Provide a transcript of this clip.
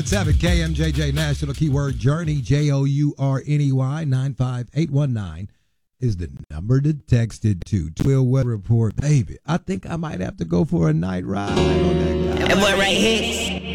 7 KMJJ National Keyword Journey, JOURNEY 95819 is the number to text it to. Will Weather Report, baby. I think I might have to go for a night ride on that guy. That boy right here.